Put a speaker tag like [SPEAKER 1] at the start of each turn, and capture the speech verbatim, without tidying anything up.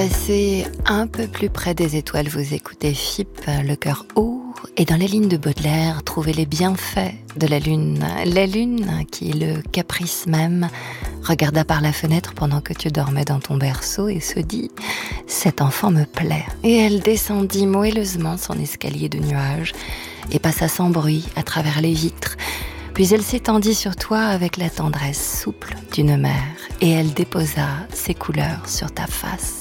[SPEAKER 1] C'est un peu plus près des étoiles, vous écoutez F I P, le cœur haut, et dans les lignes de Baudelaire, trouvez les bienfaits de la lune. La lune, qui est le caprice même, regarda par la fenêtre pendant que tu dormais dans ton berceau et se dit « Cet enfant me plaît ». Et elle descendit moelleusement son escalier de nuages et passa sans bruit à travers les vitres. Puis elle s'étendit sur toi avec la tendresse souple d'une mère et elle déposa ses couleurs sur ta face.